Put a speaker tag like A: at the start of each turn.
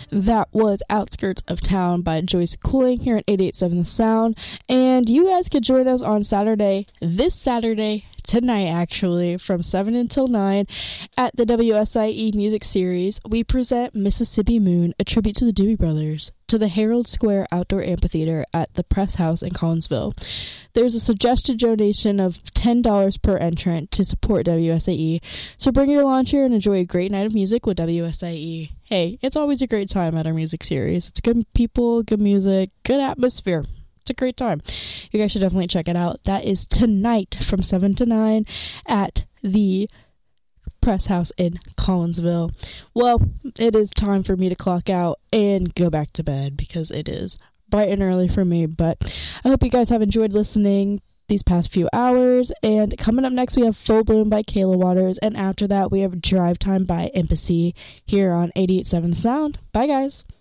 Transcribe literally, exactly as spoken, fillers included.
A: That was Outskirts of Town by Joyce Cooling here at eighty-eight point seven The Sound. And you guys could join us on Saturday, this Saturday, tonight actually, from seven until nine at the W S I E Music Series. We present Mississippi Moon, a tribute to the Doobie Brothers, to the Herald Square Outdoor Amphitheater at the Press House in Collinsville. There's a suggested donation of ten dollars per entrant to support W S I E, so bring your lawn chair and enjoy a great night of music with W S I E. Hey, it's always a great time at our music series. It's good people, good music, good atmosphere. It's a great time. You guys should definitely check it out. That is tonight from seven to nine at the Press House in Collinsville. Well, it is time for me to clock out and go back to bed because it is bright and early for me. But I hope you guys have enjoyed listening these past few hours. And coming up next, we have Full Bloom by Kayla Waters. And after that, we have Drive Time by Embassy here on eighty-eight point seven The Sound. Bye, guys.